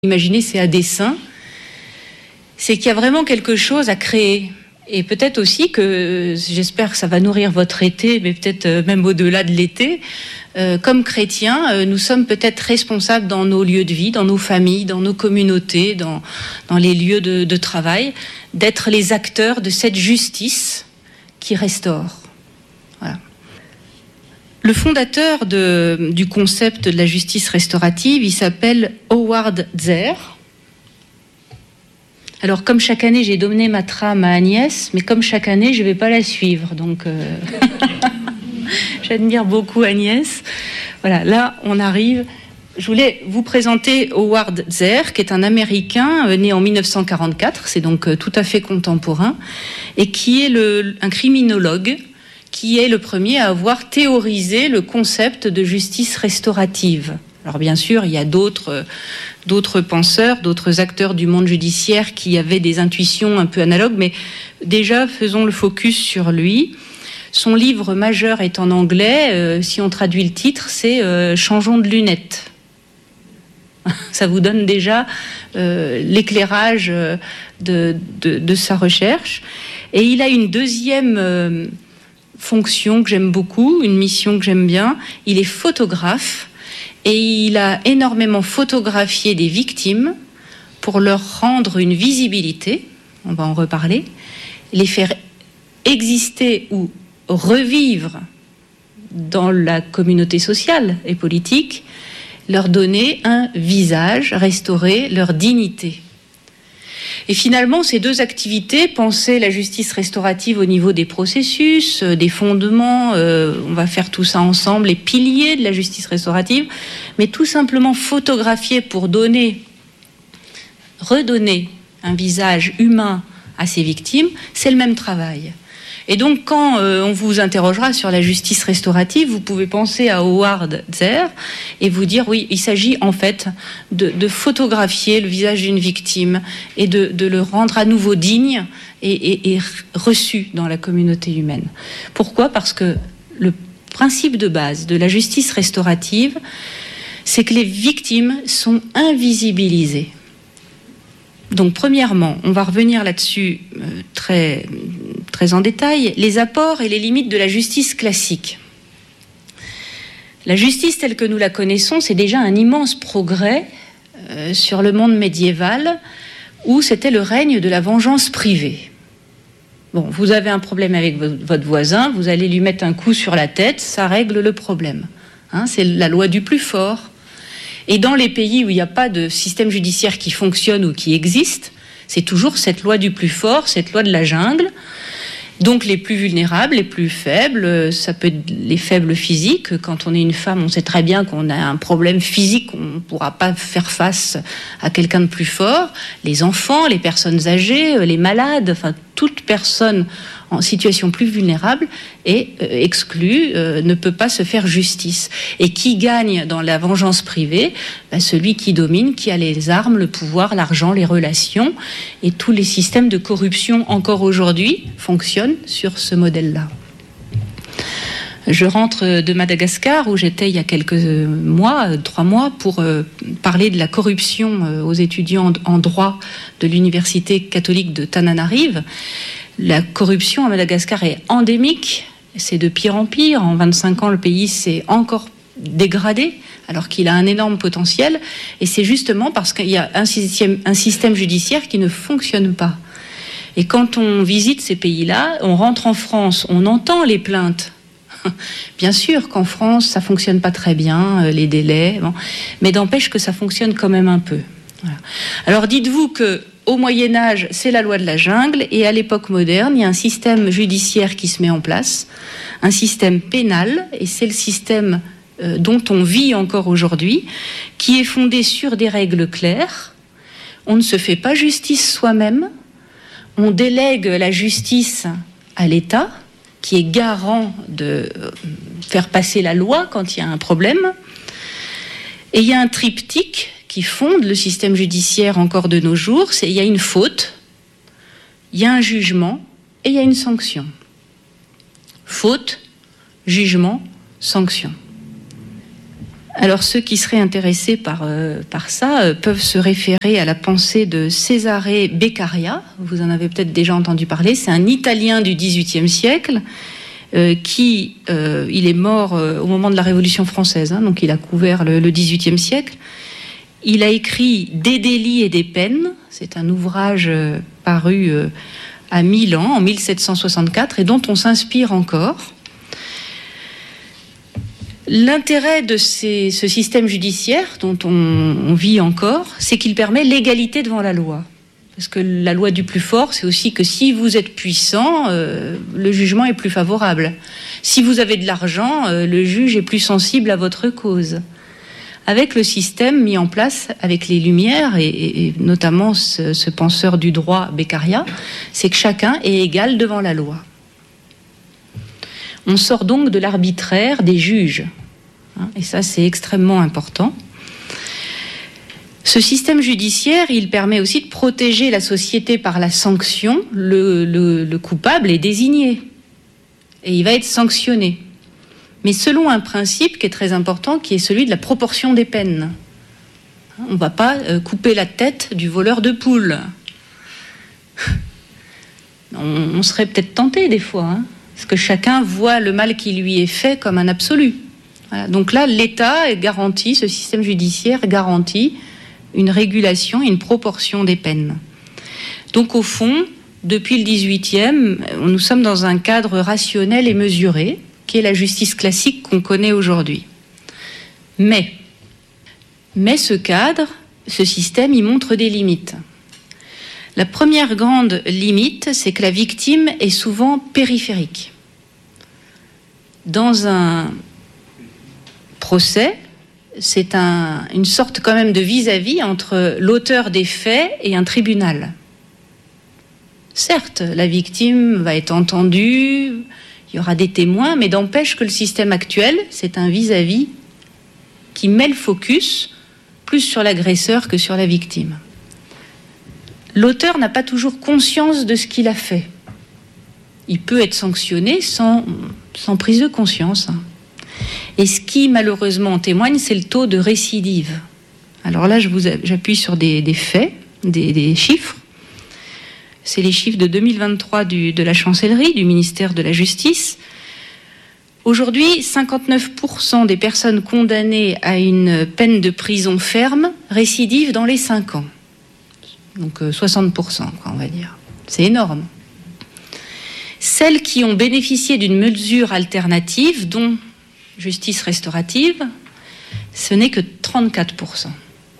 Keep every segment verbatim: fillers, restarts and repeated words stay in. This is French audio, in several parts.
Imaginez, c'est à dessein, c'est qu'il y a vraiment quelque chose à créer. Et peut-être aussi que, j'espère que ça va nourrir votre été, mais peut-être même au-delà de l'été, euh, comme chrétiens, euh, nous sommes peut-être responsables dans nos lieux de vie, dans nos familles, dans nos communautés, dans, dans les lieux de, de travail, d'être les acteurs de cette justice qui restaure. Voilà. Le fondateur de, du concept de la justice restaurative, il s'appelle Howard Zehr. Alors, comme chaque année, j'ai donné ma trame à Agnès, mais comme chaque année, je ne vais pas la suivre. Donc, euh... j'admire beaucoup Agnès. Voilà, là, on arrive. Je voulais vous présenter Howard Zehr, qui est un Américain euh, né en dix-neuf cent quarante-quatre, c'est donc euh, tout à fait contemporain, et qui est le, un criminologue, qui est le premier à avoir théorisé le concept de justice restaurative. Alors bien sûr, il y a d'autres, d'autres penseurs, d'autres acteurs du monde judiciaire qui avaient des intuitions un peu analogues, mais déjà, faisons le focus sur lui. Son livre majeur est en anglais, euh, si on traduit le titre, c'est euh, « Changeons de lunettes ». Ça vous donne déjà euh, l'éclairage de, de, de sa recherche. Et il a une deuxième... Euh, fonction que j'aime beaucoup, une mission que j'aime bien. Il est photographe et il a énormément photographié des victimes pour leur rendre une visibilité, on va en reparler, les faire exister ou revivre dans la communauté sociale et politique, leur donner un visage, restaurer leur dignité. Et finalement, ces deux activités, penser la justice restaurative au niveau des processus, euh, des fondements, euh, on va faire tout ça ensemble, les piliers de la justice restaurative, mais tout simplement photographier pour donner, redonner un visage humain à ces victimes, c'est le même travail. Et donc, quand euh, on vous interrogera sur la justice restaurative, vous pouvez penser à Howard Zehr et vous dire, oui, il s'agit en fait de, de photographier le visage d'une victime et de, de le rendre à nouveau digne et, et, et reçu dans la communauté humaine. Pourquoi ? Parce que le principe de base de la justice restaurative, c'est que les victimes sont invisibilisées. Donc, premièrement, on va revenir là-dessus euh, très, très en détail, les apports et les limites de la justice classique. La justice telle que nous la connaissons, c'est déjà un immense progrès euh, sur le monde médiéval où c'était le règne de la vengeance privée. Bon, vous avez un problème avec votre voisin, vous allez lui mettre un coup sur la tête, ça règle le problème. Hein, c'est la loi du plus fort. Et dans les pays où il n'y a pas de système judiciaire qui fonctionne ou qui existe, c'est toujours cette loi du plus fort, cette loi de la jungle. Donc les plus vulnérables, les plus faibles, ça peut être les faibles physiques. Quand on est une femme, on sait très bien qu'on a un problème physique, on ne pourra pas faire face à quelqu'un de plus fort. Les enfants, les personnes âgées, les malades, enfin toute personne en situation plus vulnérable est euh, exclue, euh, ne peut pas se faire justice. Et qui gagne dans la vengeance privée ? Ben, celui qui domine, qui a les armes, le pouvoir, l'argent, les relations. Et tous les systèmes de corruption, encore aujourd'hui, fonctionnent sur ce modèle-là. Je rentre de Madagascar, où j'étais il y a quelques mois, trois mois, pour euh, parler de la corruption euh, aux étudiants en droit de l'université catholique de Tananarive. La corruption à Madagascar est endémique, c'est de pire en pire. En vingt-cinq ans, le pays s'est encore dégradé, alors qu'il a un énorme potentiel. Et c'est justement parce qu'il y a un système, un système judiciaire qui ne fonctionne pas. Et quand on visite ces pays-là, on rentre en France, on entend les plaintes. Bien sûr qu'en France, ça ne fonctionne pas très bien, les délais, bon, mais n'empêche que ça fonctionne quand même un peu. Voilà. Alors dites-vous que au Moyen-Âge, c'est la loi de la jungle, et à l'époque moderne, il y a un système judiciaire qui se met en place, un système pénal, et c'est le système euh, dont on vit encore aujourd'hui, qui est fondé sur des règles claires. On ne se fait pas justice soi-même, on délègue la justice à l'État, qui est garant de faire passer la loi quand il y a un problème. Et il y a un triptyque qui fonde le système judiciaire encore de nos jours, c'est il y a une faute, il y a un jugement et il y a une sanction. Faute, jugement, sanction. Alors ceux qui seraient intéressés par, euh, par ça euh, peuvent se référer à la pensée de Cesare Beccaria. Vous en avez peut-être déjà entendu parler. C'est un Italien du dix-huitième siècle euh, qui, euh, il est mort euh, au moment de la Révolution française, hein, donc il a couvert le, le dix-huitième siècle. Il a écrit Des délits et des peines. C'est un ouvrage euh, paru euh, à Milan en mille sept cent soixante-quatre et dont on s'inspire encore. L'intérêt de ces, ce système judiciaire dont on, on vit encore, c'est qu'il permet l'égalité devant la loi. Parce que la loi du plus fort, c'est aussi que si vous êtes puissant, euh, le jugement est plus favorable. Si vous avez de l'argent, euh, le juge est plus sensible à votre cause. Avec le système mis en place avec les Lumières, et, et, et notamment ce, ce penseur du droit Beccaria, c'est que chacun est égal devant la loi. On sort donc de l'arbitraire des juges. Et ça, c'est extrêmement important. Ce système judiciaire, il permet aussi de protéger la société par la sanction. Le, le, le coupable est désigné et il va être sanctionné. Mais selon un principe qui est très important, qui est celui de la proportion des peines. On ne va pas couper la tête du voleur de poules. On, on serait peut-être tenté des fois, hein, parce que chacun voit le mal qui lui est fait comme un absolu. Voilà. Donc là, l'État garantit, ce système judiciaire garantit une régulation et une proportion des peines. Donc au fond, depuis le dix-huitième, nous sommes dans un cadre rationnel et mesuré, qui est la justice classique qu'on connaît aujourd'hui. Mais, mais ce cadre, ce système, il montre des limites. La première grande limite, c'est que la victime est souvent périphérique. Dans un procès, c'est un, une sorte quand même de vis-à-vis entre l'auteur des faits et un tribunal. Certes, la victime va être entendue, il y aura des témoins, mais d'empêche que le système actuel, c'est un vis-à-vis qui met le focus plus sur l'agresseur que sur la victime. L'auteur n'a pas toujours conscience de ce qu'il a fait. Il peut être sanctionné sans, sans prise de conscience. Et ce qui, malheureusement, en témoigne, c'est le taux de récidive. Alors là, je vous, j'appuie sur des, des faits, des, des chiffres. C'est les chiffres de deux mille vingt-trois du, de la Chancellerie, du ministère de la Justice. Aujourd'hui, cinquante-neuf pour cent des personnes condamnées à une peine de prison ferme récidivent dans les cinq ans. Donc soixante pour cent, quoi, on va dire. C'est énorme. Celles qui ont bénéficié d'une mesure alternative, dont justice restaurative, ce n'est que trente-quatre pour cent.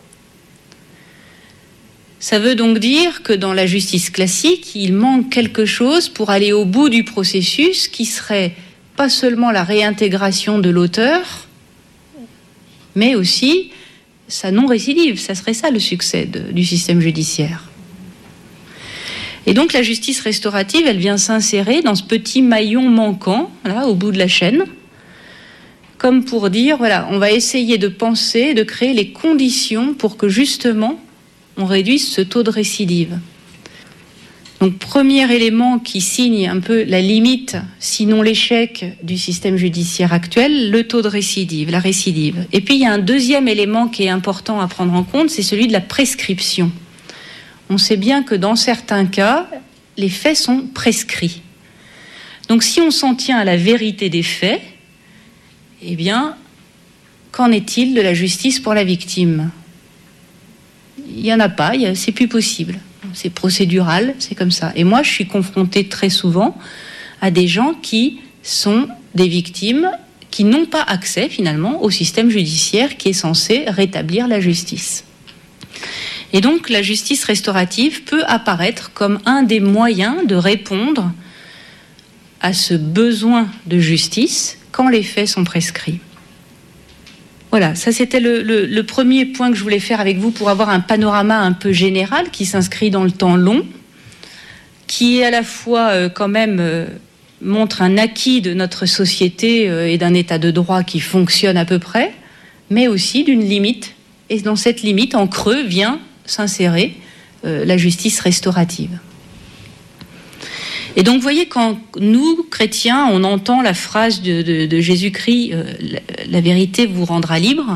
Ça veut donc dire que dans la justice classique, il manque quelque chose pour aller au bout du processus qui serait pas seulement la réintégration de l'auteur, mais aussi sa non-récidive. Ça serait ça le succès de, du système judiciaire. Et donc la justice restaurative, elle vient s'insérer dans ce petit maillon manquant, là, au bout de la chaîne, comme pour dire, voilà, on va essayer de penser, de créer les conditions pour que justement on réduise ce taux de récidive. Donc, premier élément qui signe un peu la limite, sinon l'échec du système judiciaire actuel, le taux de récidive, la récidive. Et puis, il y a un deuxième élément qui est important à prendre en compte, c'est celui de la prescription. On sait bien que dans certains cas, les faits sont prescrits. Donc, si on s'en tient à la vérité des faits, eh bien, qu'en est-il de la justice pour la victime ? Il n'y en a pas, c'est plus possible. C'est procédural, c'est comme ça. Et moi, je suis confrontée très souvent à des gens qui sont des victimes qui n'ont pas accès, finalement, au système judiciaire qui est censé rétablir la justice. Et donc, la justice restaurative peut apparaître comme un des moyens de répondre à ce besoin de justice quand les faits sont prescrits. Voilà, ça c'était le, le, le premier point que je voulais faire avec vous pour avoir un panorama un peu général qui s'inscrit dans le temps long, qui est à la fois euh, quand même euh, montre un acquis de notre société euh, et d'un état de droit qui fonctionne à peu près, mais aussi d'une limite. Et dans cette limite, en creux, vient s'insérer euh, la justice restaurative. Et donc, vous voyez, quand nous, chrétiens, on entend la phrase de, de, de Jésus-Christ, euh, la, la vérité vous rendra libre,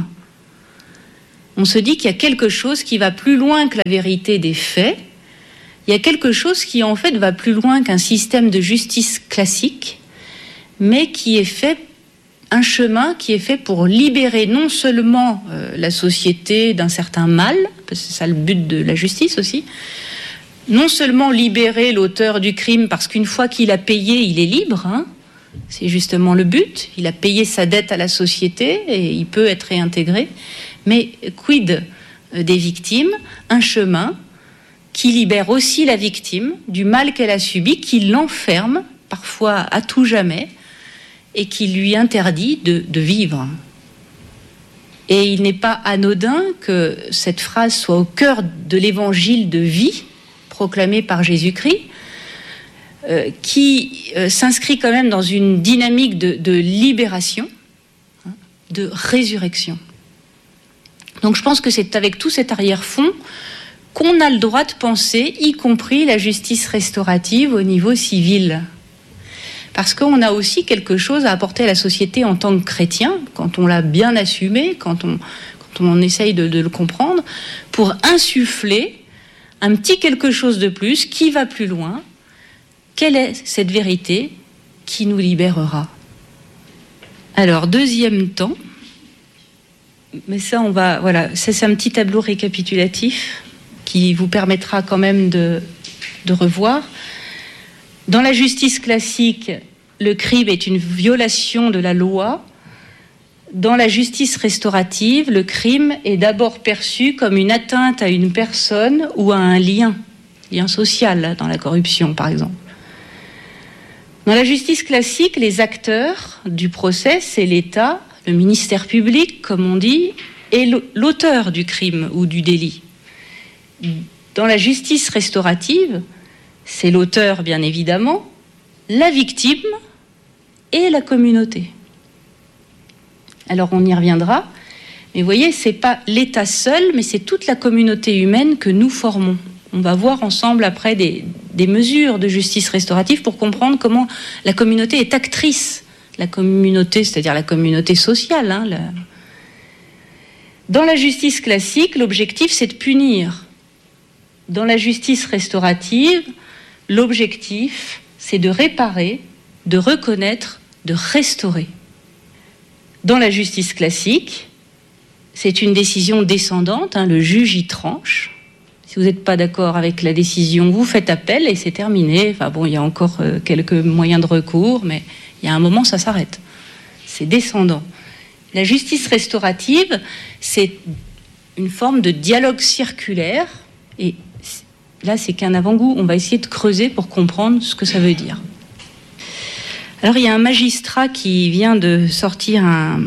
on se dit qu'il y a quelque chose qui va plus loin que la vérité des faits. Il y a quelque chose qui, en fait, va plus loin qu'un système de justice classique, mais qui est fait, un chemin qui est fait pour libérer non seulement euh, la société d'un certain mal, parce que c'est ça le but de la justice aussi, non seulement libérer l'auteur du crime, parce qu'une fois qu'il a payé, il est libre, hein, c'est justement le but, il a payé sa dette à la société et il peut être réintégré, mais quid des victimes, un chemin qui libère aussi la victime du mal qu'elle a subi, qui l'enferme, parfois à tout jamais, et qui lui interdit de, de vivre. Et il n'est pas anodin que cette phrase soit au cœur de l'évangile de vie, proclamé par Jésus-Christ, euh, qui euh, s'inscrit quand même dans une dynamique de, de libération, hein, de résurrection. Donc je pense que c'est avec tout cet arrière-fond qu'on a le droit de penser, y compris la justice restaurative au niveau civil. Parce qu'on a aussi quelque chose à apporter à la société en tant que chrétien, quand on l'a bien assumé, quand on, quand on essaye de, de le comprendre, pour insuffler un petit quelque chose de plus qui va plus loin. Quelle est cette vérité qui nous libérera? Alors, deuxième temps, mais ça, on va, voilà, ça, c'est un petit tableau récapitulatif qui vous permettra quand même de, de revoir. Dans la justice classique, le crime est une violation de la loi. Dans la justice restaurative, le crime est d'abord perçu comme une atteinte à une personne ou à un lien, lien social, dans la corruption par exemple. Dans la justice classique, les acteurs du procès, c'est l'État, le ministère public, comme on dit, et l'auteur du crime ou du délit. Dans la justice restaurative, c'est l'auteur, bien évidemment, la victime et la communauté. Alors on y reviendra, mais vous voyez, c'est pas l'État seul, mais c'est toute la communauté humaine que nous formons. On va voir ensemble après des, des mesures de justice restaurative pour comprendre comment la communauté est actrice. La communauté, c'est-à-dire la communauté sociale. Hein, la... Dans la justice classique, l'objectif, c'est de punir. Dans la justice restaurative, l'objectif, c'est de réparer, de reconnaître, de restaurer. Dans la justice classique, c'est une décision descendante, hein, le juge y tranche. Si vous n'êtes pas d'accord avec la décision, vous faites appel et c'est terminé. Enfin bon, il y a encore euh, quelques moyens de recours, mais il y a un moment, ça s'arrête. C'est descendant. La justice restaurative, c'est une forme de dialogue circulaire et là, c'est qu'un avant-goût. On va essayer de creuser pour comprendre ce que ça veut dire. Alors, il y a un magistrat qui vient de sortir un,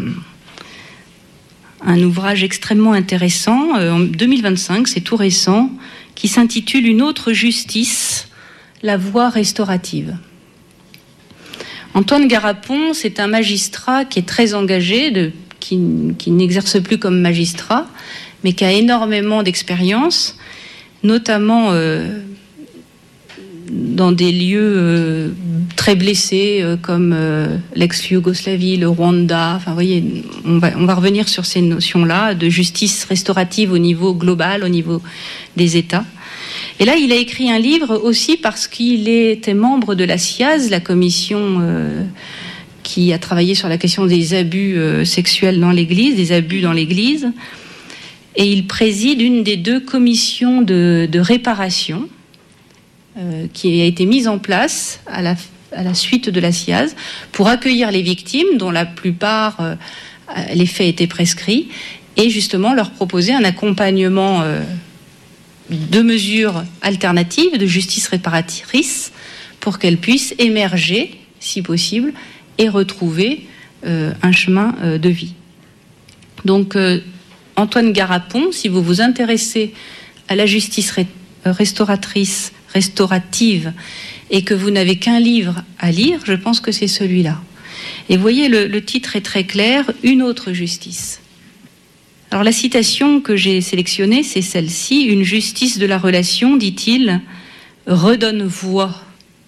un ouvrage extrêmement intéressant, euh, en deux mille vingt-cinq, c'est tout récent, qui s'intitule « Une autre justice, la voie restaurative ». Antoine Garapon, c'est un magistrat qui est très engagé, de, qui, qui n'exerce plus comme magistrat, mais qui a énormément d'expérience, notamment euh, dans des lieux euh, très blessés euh, comme euh, l'ex-Yougoslavie, le Rwanda. Enfin, vous voyez, on va, on va revenir sur ces notions-là de justice restaurative au niveau global, au niveau des États. Et là, il a écrit un livre aussi parce qu'il était membre de la C I A Z, la commission euh, qui a travaillé sur la question des abus euh, sexuels dans l'Église, des abus dans l'Église. Et il préside une des deux commissions de, de réparation euh, qui a été mise en place à la, à la suite de la C I A Z pour accueillir les victimes, dont la plupart, euh, les faits étaient prescrits, et justement leur proposer un accompagnement euh, de mesures alternatives, de justice réparatrice, pour qu'elles puissent émerger, si possible, et retrouver euh, un chemin euh, de vie. Donc, euh, Antoine Garapon, si vous vous intéressez à la justice restauratrice, restaurative, et que vous n'avez qu'un livre à lire, je pense que c'est celui-là. Et vous voyez, le, le titre est très clair, « Une autre justice ». Alors la citation que j'ai sélectionnée, c'est celle-ci. « Une justice de la relation, dit-il, redonne voix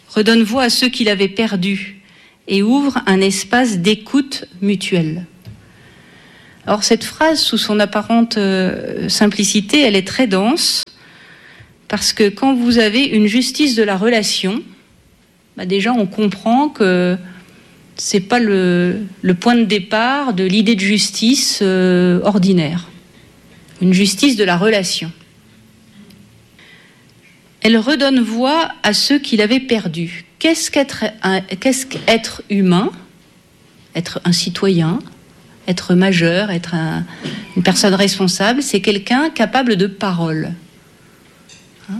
redonne voix à ceux qui l'avaient perdu et ouvre un espace d'écoute mutuelle. Alors cette phrase, sous son apparente euh, simplicité, elle est très dense, parce que quand vous avez une justice de la relation, bah déjà on comprend que c'est pas le, le point de départ de l'idée de justice euh, ordinaire. Une justice de la relation. Elle redonne voix à ceux qui l'avaient perdu. Qu'est-ce qu'être, un, qu'est-ce qu'être humain ? Être un citoyen, être majeur, être un, une personne responsable, c'est quelqu'un capable de parole. Hein ?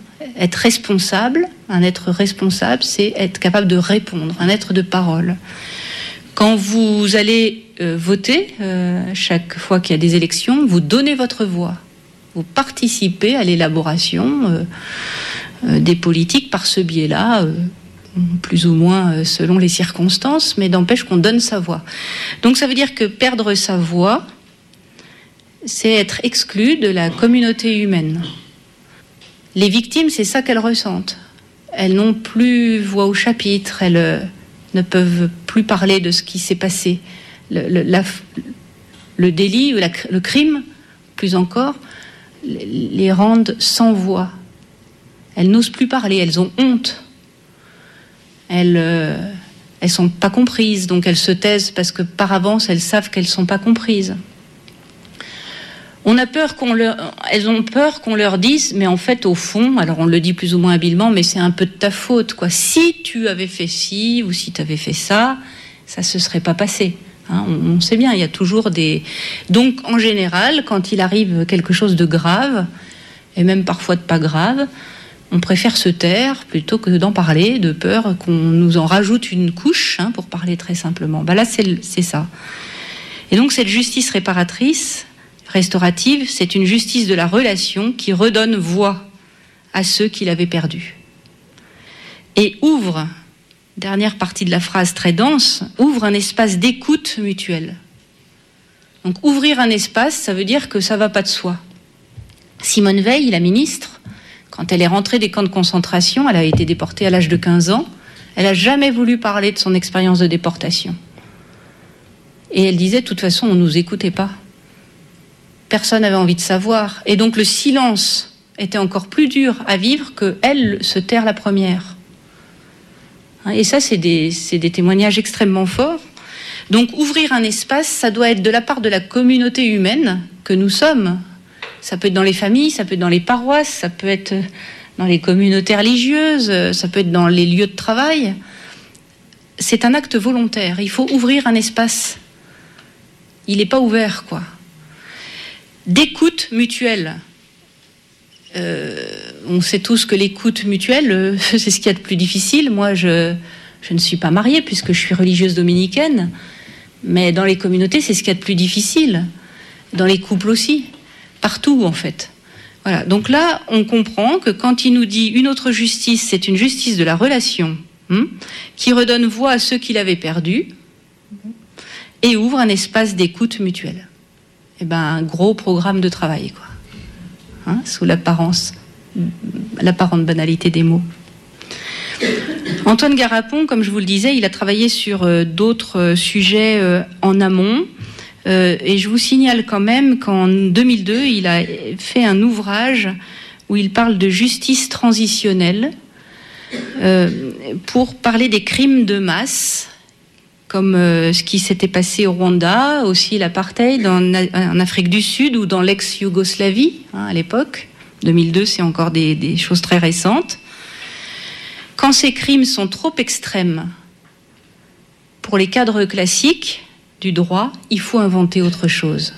Être responsable, un être responsable, c'est être capable de répondre, un être de parole. Quand vous allez euh, voter, euh, chaque fois qu'il y a des élections, vous donnez votre voix. Vous participez à l'élaboration euh, euh, des politiques par ce biais-là, euh, plus ou moins euh, selon les circonstances, mais n'empêche qu'on donne sa voix. Donc ça veut dire que perdre sa voix, c'est être exclu de la communauté humaine. Les victimes, c'est ça qu'elles ressentent. Elles n'ont plus voix au chapitre, elles euh, ne peuvent plus parler de ce qui s'est passé. Le, le, la, le délit, ou la, le crime, plus encore, les rendent sans voix. Elles n'osent plus parler, elles ont honte. Elles euh, elles sont pas comprises, donc elles se taisent parce que par avance elles savent qu'elles sont pas comprises. On a peur qu'on leur, elles ont peur qu'on leur dise, mais en fait au fond, alors on le dit plus ou moins habilement, mais c'est un peu de ta faute, quoi. Si tu avais fait ci ou si tu avais fait ça, ça se serait pas passé. Hein, on, on sait bien, il y a toujours des. Donc en général, quand il arrive quelque chose de grave, et même parfois de pas grave, on préfère se taire plutôt que d'en parler, de peur qu'on nous en rajoute une couche, hein, pour parler très simplement. Ben là, c'est, c'est ça. Et donc cette justice réparatrice, restaurative, c'est une justice de la relation qui redonne voix à ceux qui l'avaient perdue. Et ouvre, dernière partie de la phrase très dense, ouvre un espace d'écoute mutuelle. Donc ouvrir un espace, ça veut dire que ça ne va pas de soi. Simone Veil, la ministre, quand elle est rentrée des camps de concentration, elle a été déportée à l'âge de quinze ans, elle n'a jamais voulu parler de son expérience de déportation. Et elle disait, de toute façon, on ne nous écoutait pas. Personne n'avait envie de savoir. Et donc le silence était encore plus dur à vivre qu'elle se taire la première. Et ça, c'est des, c'est des témoignages extrêmement forts. Donc ouvrir un espace, ça doit être de la part de la communauté humaine que nous sommes. Ça peut être dans les familles, ça peut être dans les paroisses, ça peut être dans les communautés religieuses, ça peut être dans les lieux de travail. C'est un acte volontaire. Il faut ouvrir un espace. Il n'est pas ouvert, quoi. D'écoute mutuelle. Euh, on sait tous que l'écoute mutuelle, euh, c'est ce qu'il y a de plus difficile. Moi, je, je ne suis pas mariée puisque je suis religieuse dominicaine, mais dans les communautés, c'est ce qu'il y a de plus difficile. Dans les couples aussi. Partout, en fait. Voilà. Donc là, on comprend que quand il nous dit une autre justice, c'est une justice de la relation, hein, qui redonne voix à ceux qui l'avaient perdue et ouvre un espace d'écoute mutuelle. Eh ben, un gros programme de travail, quoi. Hein, sous l'apparence, l'apparente banalité des mots. Antoine Garapon, comme je vous le disais, il a travaillé sur euh, d'autres euh, sujets euh, en amont. Euh, et je vous signale quand même qu'en deux mille deux, il a fait un ouvrage où il parle de justice transitionnelle euh, pour parler des crimes de masse, comme euh, ce qui s'était passé au Rwanda, aussi l'apartheid en, en Afrique du Sud ou dans l'ex-Yougoslavie, hein, à l'époque. deux mille deux, c'est encore des, des choses très récentes. Quand ces crimes sont trop extrêmes pour les cadres classiques du droit, il faut inventer autre chose.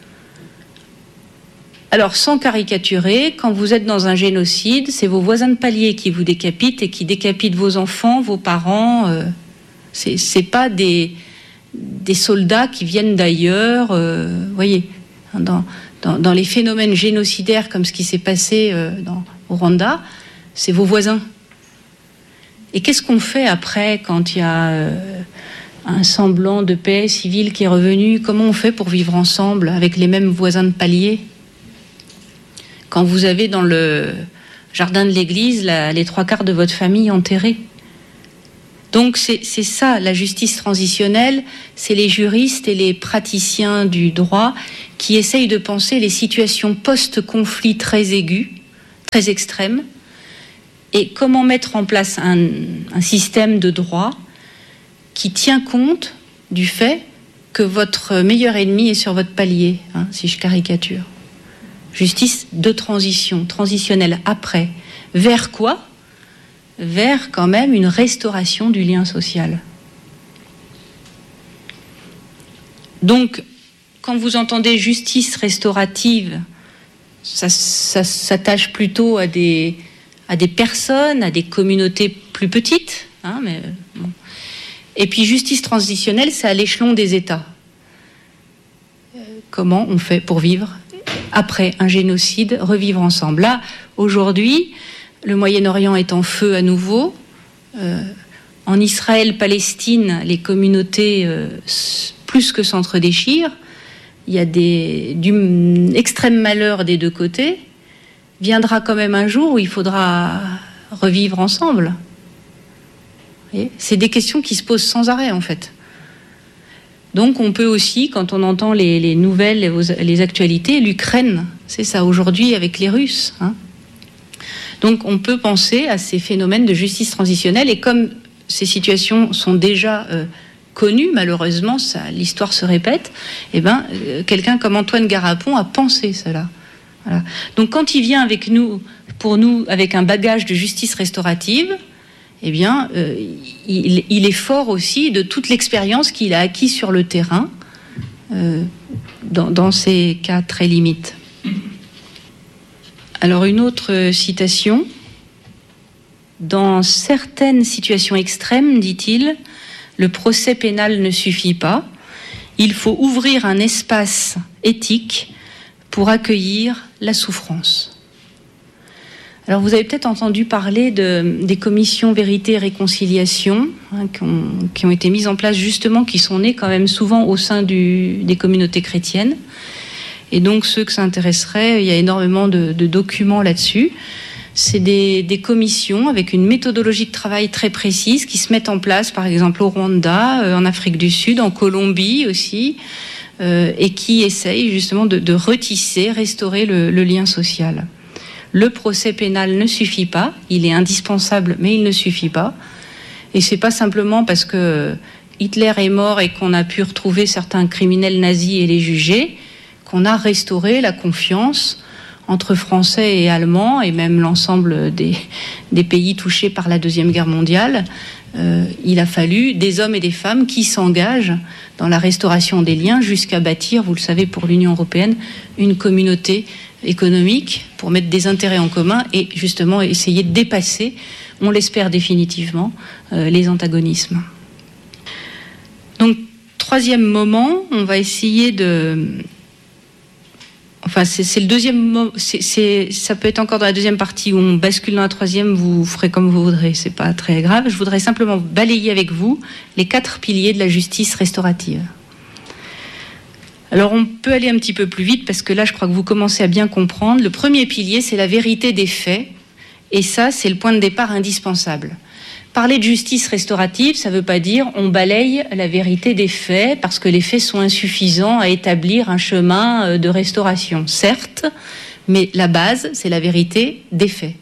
Alors, sans caricaturer, quand vous êtes dans un génocide, c'est vos voisins de palier qui vous décapitent et qui décapitent vos enfants, vos parents. Euh, c'est, c'est pas des, des soldats qui viennent d'ailleurs. Euh, voyez, dans, dans, dans les phénomènes génocidaires comme ce qui s'est passé euh, dans, au Rwanda, c'est vos voisins. Et qu'est-ce qu'on fait après quand il y a euh, un semblant de paix civile qui est revenu? Comment on fait pour vivre ensemble avec les mêmes voisins de palier? Quand vous avez dans le jardin de l'église la, les trois quarts de votre famille enterrés, Donc c'est, c'est ça, la justice transitionnelle, c'est les juristes et les praticiens du droit qui essayent de penser les situations post-conflit très aiguës, très extrêmes, et comment mettre en place un, un système de droit qui tient compte du fait que votre meilleur ennemi est sur votre palier, hein, si je caricature. Justice de transition, transitionnelle après. Vers quoi ? Vers quand même une restauration du lien social. Donc, quand vous entendez justice restaurative, ça, ça s'attache plutôt à des, à des personnes, à des communautés plus petites. Hein, mais, bon. Et puis justice transitionnelle, c'est à l'échelon des États. Euh, comment on fait pour vivre après un génocide, revivre ensemble. Là, aujourd'hui, le Moyen-Orient est en feu à nouveau. Euh, en Israël-Palestine, les communautés euh, plus que s'entre-déchirent. Il y a des, du extrême malheur des deux côtés. Viendra quand même un jour où il faudra revivre ensemble. Vous voyez ? C'est des questions qui se posent sans arrêt, en fait. Donc on peut aussi, quand on entend les, les nouvelles, les, les actualités, l'Ukraine, c'est ça, aujourd'hui avec les Russes. Hein. Donc on peut penser à ces phénomènes de justice transitionnelle, et comme ces situations sont déjà euh, connues, malheureusement, ça, l'histoire se répète, eh ben, euh, quelqu'un comme Antoine Garapon a pensé cela. Voilà. Donc quand il vient avec nous, pour nous, avec un bagage de justice restaurative, eh bien, euh, il, il est fort aussi de toute l'expérience qu'il a acquise sur le terrain, euh, dans, dans ces cas très limites. Alors, une autre citation. Dans certaines situations extrêmes, dit-il, le procès pénal ne suffit pas. Il faut ouvrir un espace éthique pour accueillir la souffrance. Alors, vous avez peut-être entendu parler de, des commissions vérité et réconciliation, hein, qui, ont, qui ont été mises en place justement, qui sont nées quand même souvent au sein du, des communautés chrétiennes. Et donc, ceux que ça intéresserait, il y a énormément de, de documents là-dessus. C'est des, des commissions avec une méthodologie de travail très précise qui se mettent en place, par exemple au Rwanda, euh, en Afrique du Sud, en Colombie aussi, euh, et qui essayent justement de, de retisser, restaurer le, le lien social. Le procès pénal ne suffit pas, il est indispensable, mais il ne suffit pas. Et c'est pas simplement parce que Hitler est mort et qu'on a pu retrouver certains criminels nazis et les juger qu'on a restauré la confiance entre Français et Allemands, et même l'ensemble des, des pays touchés par la Deuxième Guerre mondiale. Euh, il a fallu des hommes et des femmes qui s'engagent dans la restauration des liens jusqu'à bâtir, vous le savez, pour l'Union européenne, une communauté économique pour mettre des intérêts en commun et justement essayer de dépasser, on l'espère définitivement, euh, les antagonismes. Donc, troisième moment, on va essayer de... Enfin, c'est, c'est le deuxième moment, c'est, c'est, ça peut être encore dans la deuxième partie où on bascule dans la troisième, vous ferez comme vous voudrez, c'est pas très grave. Je voudrais simplement balayer avec vous les quatre piliers de la justice restaurative. Alors on peut aller un petit peu plus vite parce que là je crois que vous commencez à bien comprendre. Le premier pilier, c'est la vérité des faits, et ça c'est le point de départ indispensable. Parler de justice restaurative, ça ne veut pas dire on balaye la vérité des faits parce que les faits sont insuffisants à établir un chemin de restauration, certes, mais la base c'est la vérité des faits.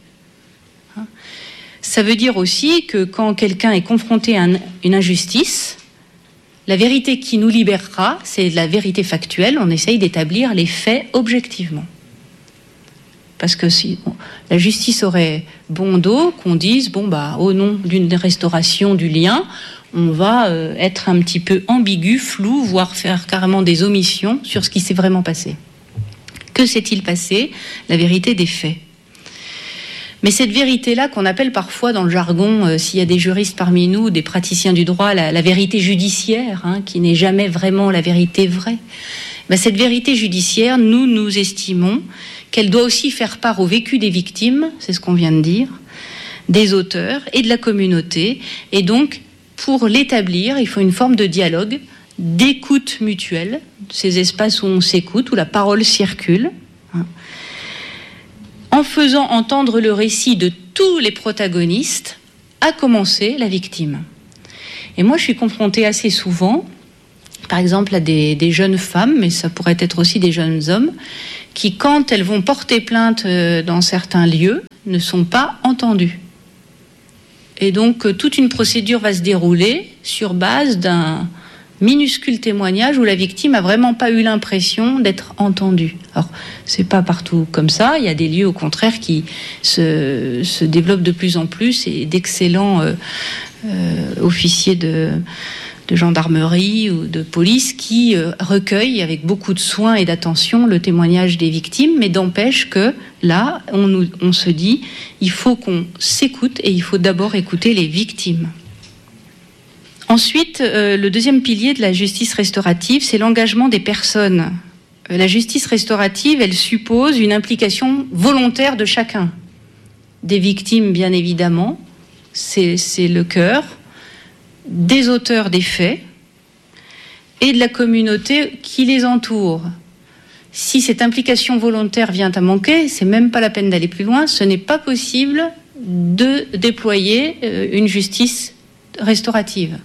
Ça veut dire aussi que quand quelqu'un est confronté à une injustice, la vérité qui nous libérera, c'est la vérité factuelle. On essaye d'établir les faits objectivement. Parce que si bon, la justice aurait bon dos qu'on dise, bon bah au nom d'une restauration du lien, on va euh, être un petit peu ambigu, flou, voire faire carrément des omissions sur ce qui s'est vraiment passé. Que s'est-il passé ? La vérité des faits. Mais cette vérité-là, qu'on appelle parfois dans le jargon, euh, s'il y a des juristes parmi nous, des praticiens du droit, la, la vérité judiciaire, hein, qui n'est jamais vraiment la vérité vraie, ben, cette vérité judiciaire, nous, nous estimons qu'elle doit aussi faire part au vécu des victimes, c'est ce qu'on vient de dire, des auteurs et de la communauté. Et donc, pour l'établir, il faut une forme de dialogue, d'écoute mutuelle, ces espaces où on s'écoute, où la parole circule, hein, en faisant entendre le récit de tous les protagonistes, à commencer la victime. Et moi, je suis confrontée assez souvent, par exemple, à des, des jeunes femmes, mais ça pourrait être aussi des jeunes hommes, qui, quand elles vont porter plainte dans certains lieux, ne sont pas entendues. Et donc, toute une procédure va se dérouler sur base d'un minuscule témoignage où la victime a vraiment pas eu l'impression d'être entendue. Alors, c'est pas partout comme ça. Il y a des lieux, au contraire, qui se, se développent de plus en plus et d'excellents euh, euh, officiers de, de gendarmerie ou de police qui euh, recueillent avec beaucoup de soin et d'attention le témoignage des victimes, mais d'empêche que là, on, nous, on se dit, il faut qu'on s'écoute et il faut d'abord écouter les victimes. Ensuite, euh, le deuxième pilier de la justice restaurative, c'est l'engagement des personnes. Euh, la justice restaurative, elle suppose une implication volontaire de chacun. Des victimes, bien évidemment, c'est, c'est le cœur, des auteurs des faits et de la communauté qui les entoure. Si cette implication volontaire vient à manquer, c'est même pas la peine d'aller plus loin, ce n'est pas possible de déployer euh, une justice restaurative.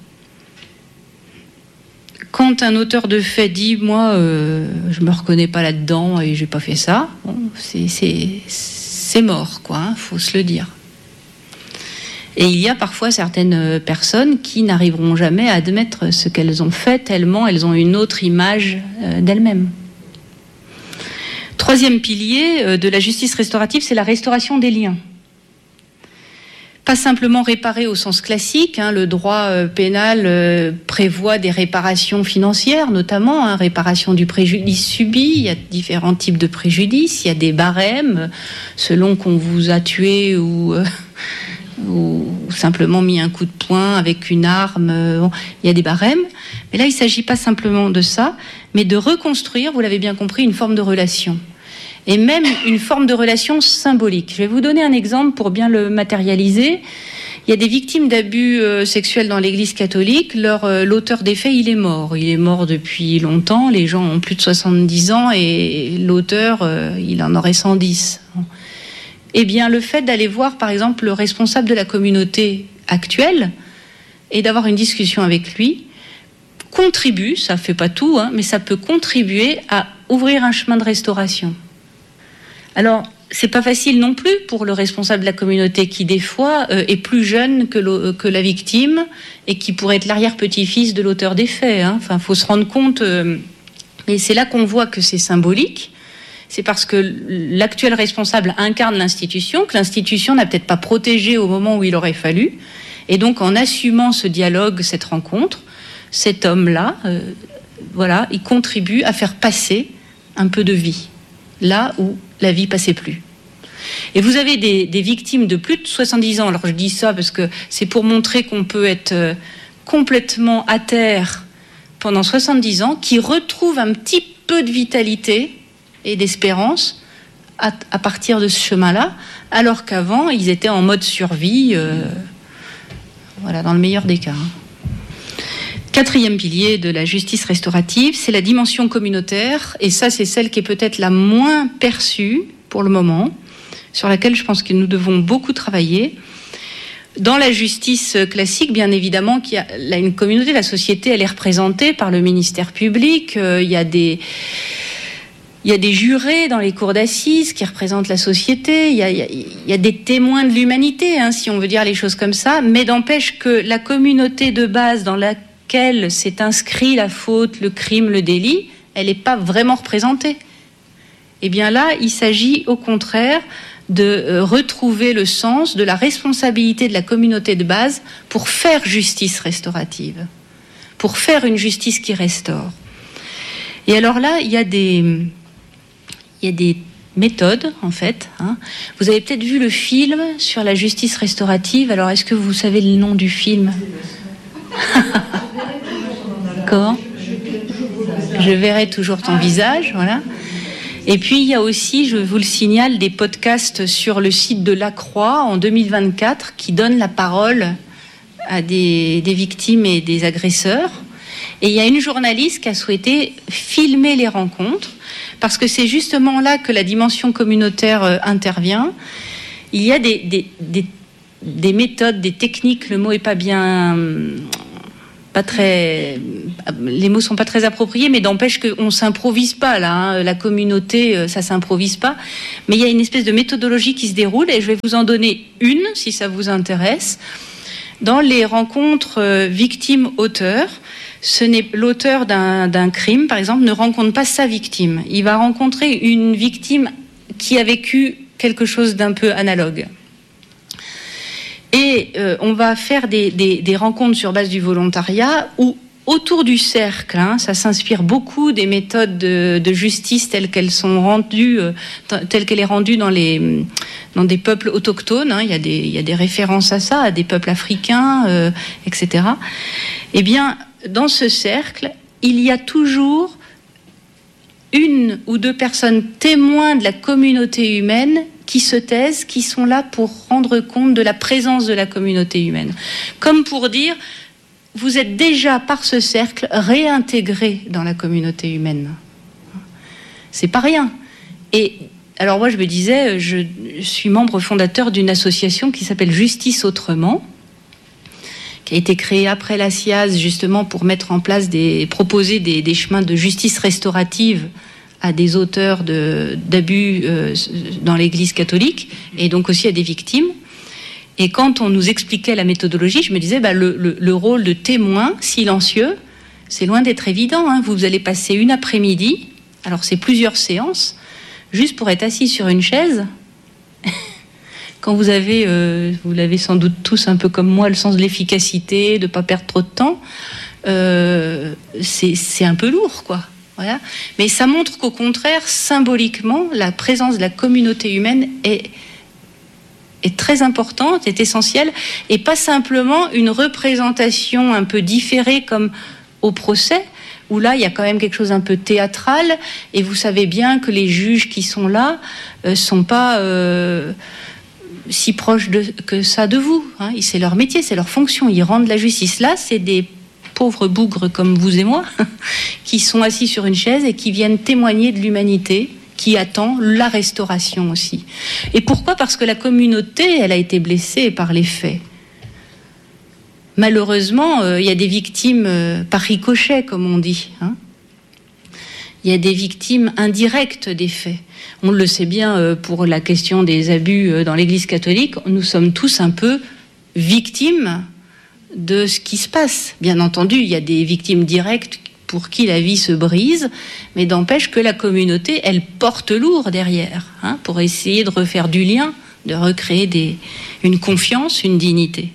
Quand un auteur de fait dit « moi, euh, je me reconnais pas là-dedans et j'ai pas fait ça bon, », c'est, c'est, c'est mort, quoi, hein, faut se le dire. Et il y a parfois certaines personnes qui n'arriveront jamais à admettre ce qu'elles ont fait tellement elles ont une autre image euh, d'elles-mêmes. Troisième pilier euh, de la justice restaurative, c'est la restauration des liens. Pas simplement réparer au sens classique, hein, le droit euh, pénal euh, prévoit des réparations financières, notamment, hein, réparation du préjudice subi, il y a différents types de préjudices, il y a des barèmes, selon qu'on vous a tué ou, euh, ou simplement mis un coup de poing avec une arme, euh, bon, il y a des barèmes, mais là il ne s'agit pas simplement de ça, mais de reconstruire, vous l'avez bien compris, une forme de relation. Et même une forme de relation symbolique. Je vais vous donner un exemple pour bien le matérialiser. Il y a des victimes d'abus euh, sexuels dans l'Église catholique. Leur, euh, l'auteur des faits, il est mort. Il est mort depuis longtemps. Les gens ont plus de soixante-dix ans et l'auteur, euh, il en aurait cent dix. Eh bien, le fait d'aller voir, par exemple, le responsable de la communauté actuelle et d'avoir une discussion avec lui contribue, ça ne fait pas tout, hein, mais ça peut contribuer à ouvrir un chemin de restauration. Alors, c'est pas facile non plus pour le responsable de la communauté qui, des fois, euh, est plus jeune que, le, que la victime et qui pourrait être l'arrière-petit-fils de l'auteur des faits. Hein. Enfin, faut se rendre compte. Euh, mais c'est là qu'on voit que c'est symbolique. C'est parce que l'actuel responsable incarne l'institution, que l'institution n'a peut-être pas protégé au moment où il aurait fallu. Et donc, en assumant ce dialogue, cette rencontre, cet homme-là, euh, voilà, il contribue à faire passer un peu de vie, là où la vie passait plus. Et vous avez des, des victimes de plus de soixante-dix ans. Alors je dis ça parce que c'est pour montrer qu'on peut être euh, complètement à terre pendant soixante-dix ans, qui retrouvent un petit peu de vitalité et d'espérance à, à partir de ce chemin-là, alors qu'avant, ils étaient en mode survie, euh, voilà, dans le meilleur des cas. Quatrième pilier de la justice restaurative, c'est la dimension communautaire, et ça c'est celle qui est peut-être la moins perçue pour le moment, sur laquelle je pense que nous devons beaucoup travailler. Dans la justice classique, bien évidemment, qu'il y a là, une communauté, la société, elle est représentée par le ministère public, euh, il y a des... Il y a des jurés dans les cours d'assises qui représentent la société, il y a, il y a, il y a des témoins de l'humanité, hein, si on veut dire les choses comme ça, mais d'empêche que la communauté de base dans laquelle s'est inscrit la faute, le crime, le délit, elle n'est pas vraiment représentée. Et bien là, il s'agit au contraire de retrouver le sens de la responsabilité de la communauté de base pour faire justice restaurative, pour faire une justice qui restaure. Et alors là, il y a des... Il y a des méthodes, en fait. Hein. Vous avez peut-être vu le film sur la justice restaurative. Alors, est-ce que vous savez le nom du film ? Comment ? Je verrai toujours ton visage, voilà. Et puis, il y a aussi, je vous le signale, des podcasts sur le site de La Croix en deux mille vingt-quatre qui donnent la parole à des, des victimes et des agresseurs. Et il y a une journaliste qui a souhaité filmer les rencontres, parce que c'est justement là que la dimension communautaire euh, intervient. Il y a des, des, des, des méthodes, des techniques, le mot n'est pas bien, pas très, les mots sont pas très appropriés, mais d'empêche qu'on s'improvise pas là. Hein. La communauté, ça s'improvise pas. Mais il y a une espèce de méthodologie qui se déroule, et je vais vous en donner une, si ça vous intéresse. Dans les rencontres victime-auteur, ce n'est l'auteur d'un, d'un crime, par exemple, ne rencontre pas sa victime. Il va rencontrer une victime qui a vécu quelque chose d'un peu analogue. Et euh, on va faire des, des, des rencontres sur base du volontariat où, autour du cercle, hein, ça s'inspire beaucoup des méthodes de, de justice telles qu'elles sont rendues, euh, telles qu'elles sont rendues dans, les, dans des peuples autochtones. Hein, il y a des, il y a des références à ça, à des peuples africains, euh, et cetera. Eh bien, dans ce cercle, il y a toujours une ou deux personnes témoins de la communauté humaine qui se taisent, qui sont là pour rendre compte de la présence de la communauté humaine. Comme pour dire, vous êtes déjà par ce cercle réintégrés dans la communauté humaine. C'est pas rien. Et alors moi je me disais, je suis membre fondateur d'une association qui s'appelle Justice Autrement, qui a été créée après la C I A S justement pour mettre en place des, proposer des, des chemins de justice restaurative à des auteurs de, d'abus euh, dans l'Église catholique, et donc aussi à des victimes. Et quand on nous expliquait la méthodologie, je me disais, bah, le, le, le rôle de témoin silencieux, c'est loin d'être évident. Hein. Vous allez passer une après-midi, alors c'est plusieurs séances, juste pour être assis sur une chaise. Quand vous avez, euh, vous l'avez sans doute tous un peu comme moi, le sens de l'efficacité, de ne pas perdre trop de temps, euh, c'est, c'est un peu lourd, quoi. Voilà. Mais ça montre qu'au contraire, symboliquement, la présence de la communauté humaine est, est très importante, est essentielle, et pas simplement une représentation un peu différée comme au procès, où là, il y a quand même quelque chose un peu théâtral, et vous savez bien que les juges qui sont là ne euh, sont pas euh, si proches de, que ça de vous. Hein. C'est leur métier, c'est leur fonction, ils rendent la justice. Là, c'est des pauvres bougres comme vous et moi, qui sont assis sur une chaise et qui viennent témoigner de l'humanité, qui attend la restauration aussi. Et pourquoi ? Parce que la communauté, elle a été blessée par les faits. Malheureusement, euh, il y a des victimes euh, par ricochet, comme on dit. Hein. Il y a des victimes indirectes des faits. On le sait bien euh, pour la question des abus euh, dans l'Église catholique, nous sommes tous un peu victimes de ce qui se passe. Bien entendu, il y a des victimes directes pour qui la vie se brise, mais d'empêche que la communauté, elle porte lourd derrière, hein, pour essayer de refaire du lien, de recréer des, une confiance, une dignité.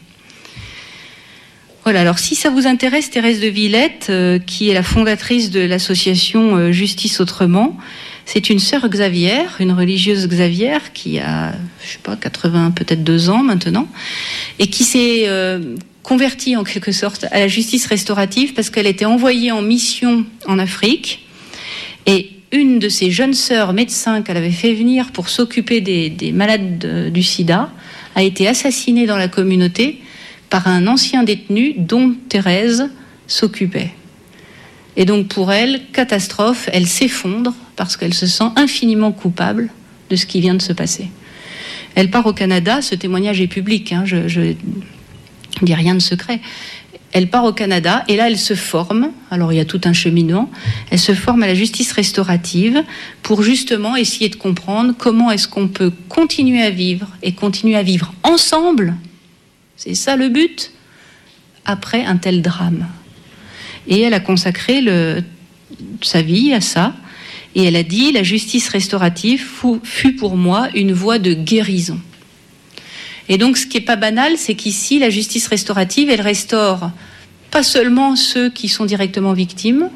Voilà, alors si ça vous intéresse, Thérèse de Villette, euh, qui est la fondatrice de l'association euh, Justice Autrement, c'est une sœur Xavière, une religieuse Xavière, qui a, je sais pas, quatre-vingts, peut-être deux ans maintenant, et qui s'est euh, convertie en quelque sorte à la justice restaurative parce qu'elle était envoyée en mission en Afrique, et une de ses jeunes sœurs médecins qu'elle avait fait venir pour s'occuper des, des malades de, du sida a été assassinée dans la communauté par un ancien détenu dont Thérèse s'occupait. Et donc pour elle, catastrophe, elle s'effondre parce qu'elle se sent infiniment coupable de ce qui vient de se passer. Elle part au Canada, ce témoignage est public, hein, je, je ne dis rien de secret. Elle part au Canada et là elle se forme, alors il y a tout un cheminement, elle se forme à la justice restaurative pour justement essayer de comprendre comment est-ce qu'on peut continuer à vivre et continuer à vivre ensemble, c'est ça le but, après un tel drame. Et elle a consacré le, sa vie à ça, et elle a dit, la justice restaurative fut, fut pour moi une voie de guérison. Et donc, ce qui n'est pas banal, c'est qu'ici, la justice restaurative, elle restaure pas seulement ceux qui sont directement victimes,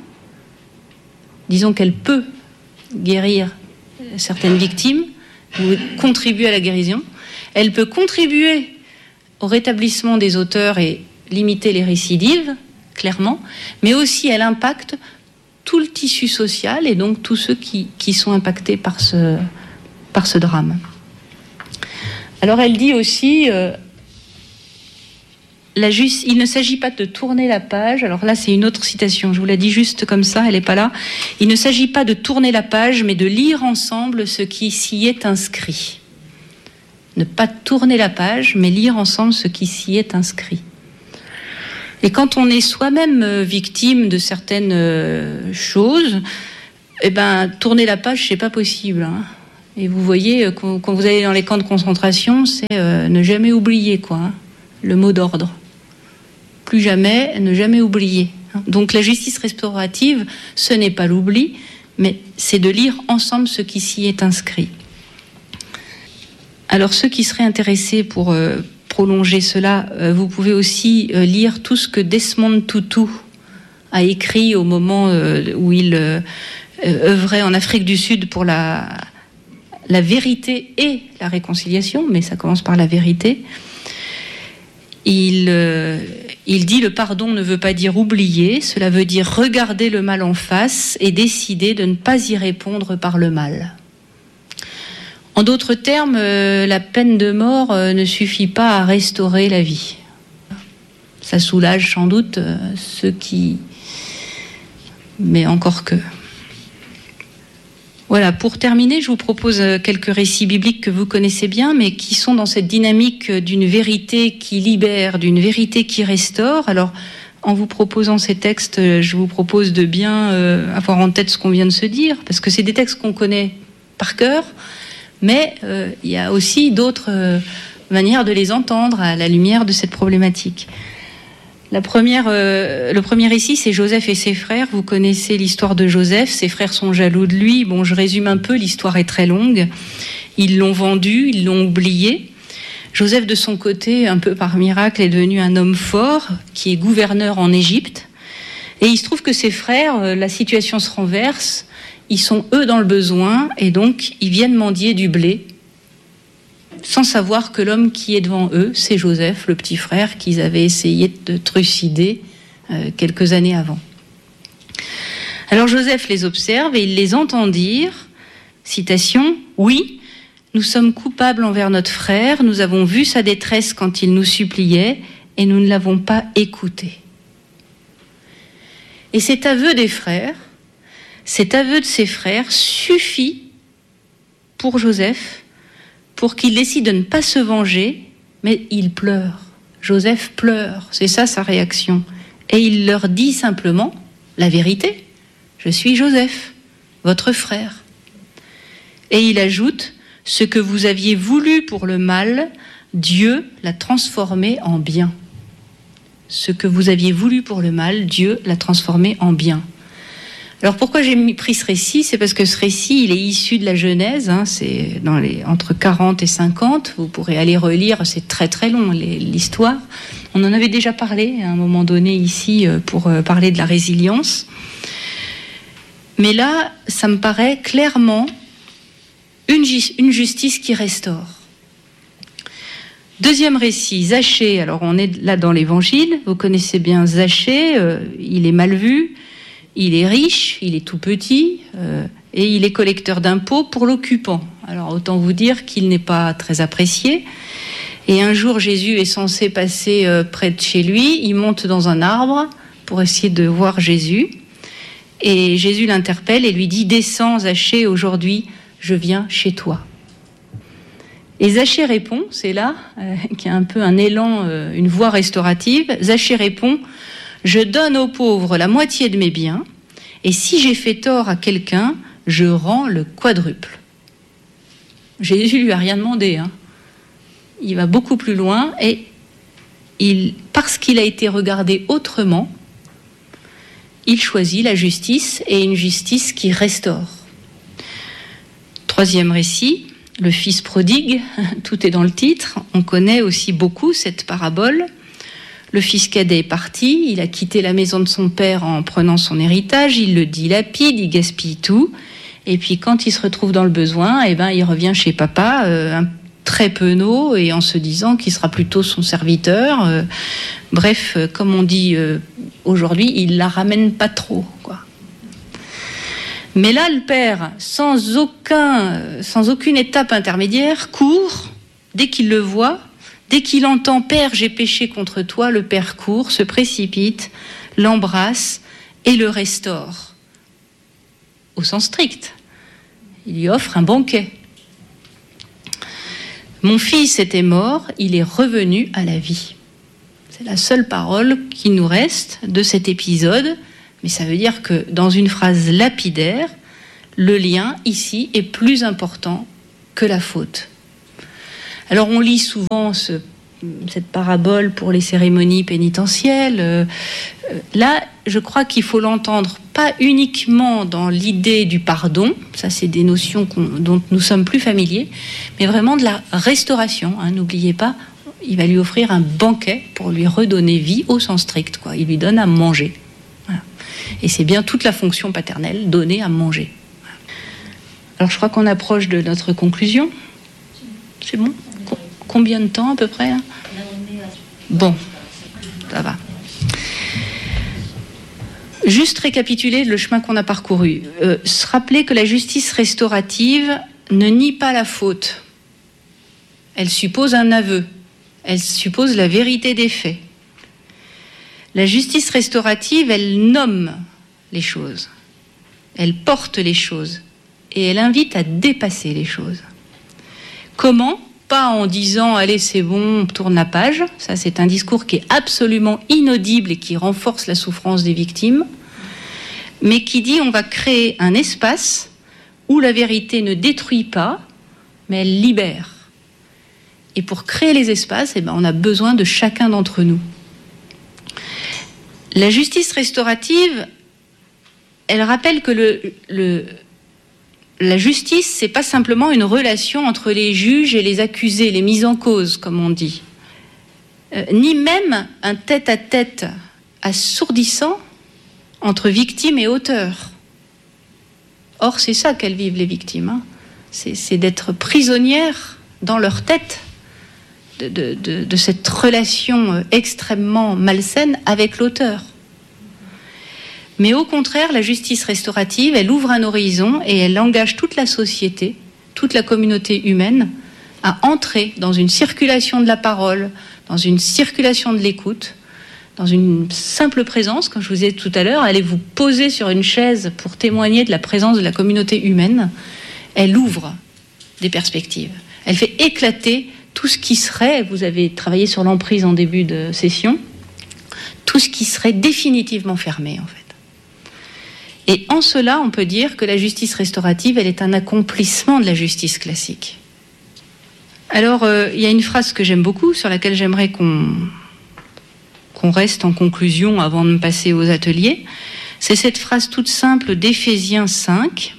disons qu'elle peut guérir certaines victimes, ou contribuer à la guérison, elle peut contribuer au rétablissement des auteurs et limiter les récidives, clairement, mais aussi elle impacte tout le tissu social et donc tous ceux qui, qui sont impactés par ce, par ce drame. Alors elle dit aussi, euh, la justice, il ne s'agit pas de tourner la page, alors là c'est une autre citation, je vous la dis juste comme ça, elle n'est pas là, il ne s'agit pas de tourner la page, mais de lire ensemble ce qui s'y est inscrit. Ne pas tourner la page, mais lire ensemble ce qui s'y est inscrit. Et quand on est soi-même victime de certaines choses, eh ben, tourner la page, c'est pas possible. Hein. Et vous voyez, quand, quand vous allez dans les camps de concentration, c'est euh, ne jamais oublier, quoi. Hein, le mot d'ordre. Plus jamais, ne jamais oublier. Hein. Donc la justice restaurative, ce n'est pas l'oubli, mais c'est de lire ensemble ce qui s'y est inscrit. Alors ceux qui seraient intéressés pour euh, prolonger cela, euh, vous pouvez aussi euh, lire tout ce que Desmond Tutu a écrit au moment euh, où il euh, œuvrait en Afrique du Sud pour la... la vérité et la réconciliation, mais ça commence par la vérité. Il, euh, il dit « Le pardon ne veut pas dire oublier, cela veut dire regarder le mal en face et décider de ne pas y répondre par le mal. » En d'autres termes, euh, la peine de mort euh, ne suffit pas à restaurer la vie. Ça soulage sans doute euh, ceux qui... Mais encore que... Voilà, pour terminer, je vous propose quelques récits bibliques que vous connaissez bien, mais qui sont dans cette dynamique d'une vérité qui libère, d'une vérité qui restaure. Alors, en vous proposant ces textes, je vous propose de bien euh, avoir en tête ce qu'on vient de se dire, parce que c'est des textes qu'on connaît par cœur, mais euh, il y a aussi d'autres euh, manières de les entendre à la lumière de cette problématique. La première, euh, le premier récit, c'est Joseph et ses frères. Vous connaissez l'histoire de Joseph. Ses frères sont jaloux de lui. Bon, je résume un peu, l'histoire est très longue. Ils l'ont vendu, ils l'ont oublié. Joseph, de son côté, un peu par miracle, est devenu un homme fort qui est gouverneur en Égypte. Et il se trouve que ses frères, euh, la situation se renverse. Ils sont, eux, dans le besoin, et donc ils viennent mendier du blé, sans savoir que l'homme qui est devant eux, c'est Joseph, le petit frère qu'ils avaient essayé de trucider euh, quelques années avant. Alors Joseph les observe et il les entend dire, citation, « Oui, nous sommes coupables envers notre frère, nous avons vu sa détresse quand il nous suppliait et nous ne l'avons pas écouté. » Et cet aveu des frères, cet aveu de ses frères suffit pour Joseph pour qu'il décide de ne pas se venger, mais il pleure. Joseph pleure, c'est ça sa réaction. Et il leur dit simplement la vérité. Je suis Joseph, votre frère. Et il ajoute, ce que vous aviez voulu pour le mal, Dieu l'a transformé en bien. Ce que vous aviez voulu pour le mal, Dieu l'a transformé en bien. Alors pourquoi j'ai pris ce récit ? C'est parce que ce récit, il est issu de la Genèse, hein, c'est dans les, entre quarante et cinquante, vous pourrez aller relire, c'est très très long les, l'histoire. On en avait déjà parlé à un moment donné ici pour parler de la résilience. Mais là, ça me paraît clairement une, une justice qui restaure. Deuxième récit, Zachée. Alors on est là dans l'Évangile, vous connaissez bien Zachée, euh, il est mal vu. Il est riche, il est tout petit, euh, et il est collecteur d'impôts pour l'occupant. Alors autant vous dire qu'il n'est pas très apprécié. Et un jour, Jésus est censé passer euh, près de chez lui. Il monte dans un arbre pour essayer de voir Jésus. Et Jésus l'interpelle et lui dit « Descends, Zachée, aujourd'hui, je viens chez toi. » Et Zachée répond, c'est là, euh, qu'il y a un peu un élan, euh, une voie restaurative. Zachée répond « Je donne aux pauvres la moitié de mes biens, et si j'ai fait tort à quelqu'un, je rends le quadruple. » Jésus lui a rien demandé, hein. Il va beaucoup plus loin, et il, parce qu'il a été regardé autrement, il choisit la justice, et une justice qui restaure. Troisième récit, le fils prodigue, tout est dans le titre, on connaît aussi beaucoup cette parabole. Le fils cadet est parti, il a quitté la maison de son père en prenant son héritage, il le dilapide, il gaspille tout, et puis quand il se retrouve dans le besoin, eh ben, il revient chez papa, euh, un, très penaud, et en se disant qu'il sera plutôt son serviteur. Euh, bref, euh, comme on dit euh, aujourd'hui, il la ramène pas trop, quoi. Mais là, le père, sans, aucun, sans aucune étape intermédiaire, court, dès qu'il le voit. Dès qu'il entend « Père, j'ai péché contre toi », le père court, se précipite, l'embrasse et le restaure. Au sens strict. Il lui offre un banquet. « Mon fils était mort, il est revenu à la vie. » C'est la seule parole qui nous reste de cet épisode, mais ça veut dire que dans une phrase lapidaire, le lien ici est plus important que la faute. Alors on lit souvent ce, cette parabole pour les cérémonies pénitentielles. Euh, là, je crois qu'il faut l'entendre pas uniquement dans l'idée du pardon, ça c'est des notions qu'on, dont nous sommes plus familiers, mais vraiment de la restauration. Hein, n'oubliez pas, il va lui offrir un banquet pour lui redonner vie au sens strict, quoi. Il lui donne à manger. Voilà. Et c'est bien toute la fonction paternelle, donner à manger. Voilà. Alors je crois qu'on approche de notre conclusion. C'est bon ? Co- combien de temps à peu près là ? Bon, ça va. Juste récapituler le chemin qu'on a parcouru. Euh, se rappeler que la justice restaurative ne nie pas la faute. Elle suppose un aveu. Elle suppose la vérité des faits. La justice restaurative, elle nomme les choses. Elle porte les choses. Et elle invite à dépasser les choses. Comment ? Pas en disant « allez, c'est bon, on tourne la page ». Ça, c'est un discours qui est absolument inaudible et qui renforce la souffrance des victimes. Mais qui dit « on va créer un espace où la vérité ne détruit pas, mais elle libère ». Et pour créer les espaces, eh ben, on a besoin de chacun d'entre nous. La justice restaurative, elle rappelle que le, le, la justice, c'est pas simplement une relation entre les juges et les accusés, les mises en cause, comme on dit. Euh, ni même un tête-à-tête assourdissant entre victimes et auteurs. Or, c'est ça qu'elles vivent, les victimes. Hein. C'est, c'est d'être prisonnières dans leur tête. De, de, de, de cette relation extrêmement malsaine avec l'auteur. Mais au contraire, la justice restaurative, elle ouvre un horizon et elle engage toute la société, toute la communauté humaine, à entrer dans une circulation de la parole, dans une circulation de l'écoute, dans une simple présence, comme je vous disais tout à l'heure, allez vous poser sur une chaise pour témoigner de la présence de la communauté humaine. Elle ouvre des perspectives. Elle fait éclater tout ce qui serait, vous avez travaillé sur l'emprise en début de session, tout ce qui serait définitivement fermé en fait. Et en cela, on peut dire que la justice restaurative, elle est un accomplissement de la justice classique. Alors, euh, il y a une phrase que j'aime beaucoup, sur laquelle j'aimerais qu'on, qu'on reste en conclusion avant de me passer aux ateliers. C'est cette phrase toute simple d'Éphésiens cinq.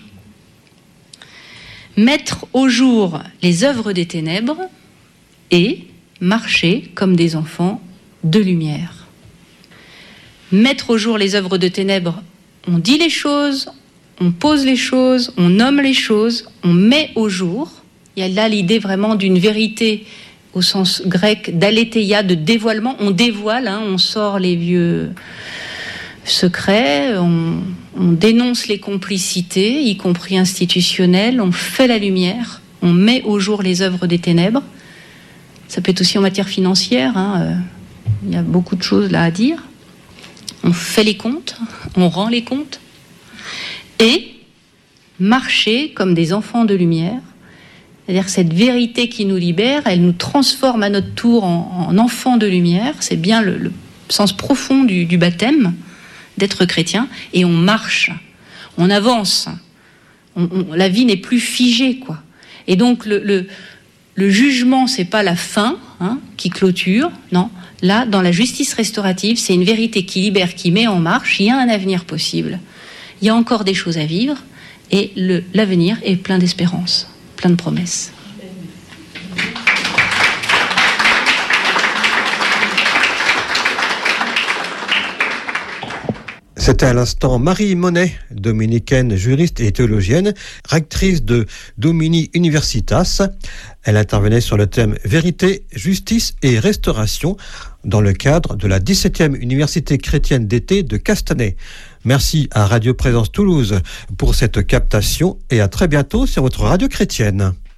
« Mettre au jour les œuvres des ténèbres et marcher comme des enfants de lumière. » Mettre au jour les œuvres de ténèbres, on dit les choses, on pose les choses, on nomme les choses, on met au jour. Il y a là l'idée vraiment d'une vérité au sens grec d'aletheia, de dévoilement. On dévoile, hein, on sort les vieux secrets, on, on dénonce les complicités, y compris institutionnelles, on fait la lumière, on met au jour les œuvres des ténèbres. Ça peut être aussi en matière financière, hein, euh, il y a beaucoup de choses là à dire. On fait les comptes, on rend les comptes. Et marcher comme des enfants de lumière, c'est-à-dire que cette vérité qui nous libère, elle nous transforme à notre tour en, en enfants de lumière. C'est bien le, le sens profond du, du baptême, d'être chrétien. Et on marche, on avance. On, on, la vie n'est plus figée, quoi. Et donc le... le Le jugement, c'est pas la fin hein, qui clôture, non. Là, dans la justice restaurative, c'est une vérité qui libère, qui met en marche. Il y a un avenir possible. Il y a encore des choses à vivre, et le, l'avenir est plein d'espérance, plein de promesses. C'était à l'instant Marie Monet, dominicaine, juriste et théologienne, rectrice de Domini Universitas. Elle intervenait sur le thème Vérité, justice et restauration dans le cadre de la dix-septième Université chrétienne d'été de Castanet. Merci à Radio Présence Toulouse pour cette captation et à très bientôt sur votre radio chrétienne.